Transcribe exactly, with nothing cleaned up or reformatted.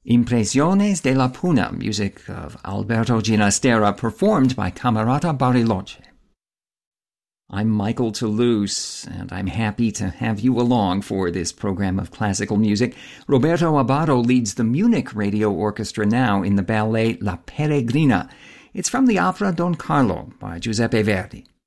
Impresiones de la Puna, music of Alberto Ginastera, performed by Camerata Bariloche. I'm Michael Toulouse, and I'm happy to have you along for this program of classical music. Roberto Abbado leads the Munich Radio Orchestra now in the ballet La Peregrina. It's from the opera Don Carlo by Giuseppe Verdi.